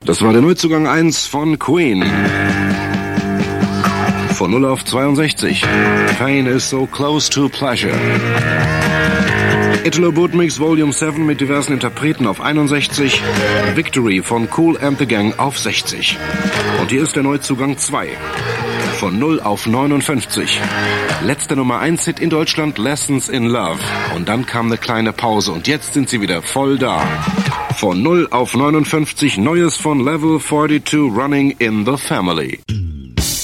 Das war der Neuzugang 1 von Queen. Von 0 auf 62. Pain is so close to pleasure. Italo Bootmix Volume 7 mit diversen Interpreten auf 61. Victory von Kool and the Gang auf 60. Und hier ist der Neuzugang 2. Von 0 auf 59. Letzter Nummer 1 Hit in Deutschland, Lessons in Love. Und dann kam eine kleine Pause und jetzt sind sie wieder voll da. Von 0 auf 59, Neues von Level 42, Running in the Family.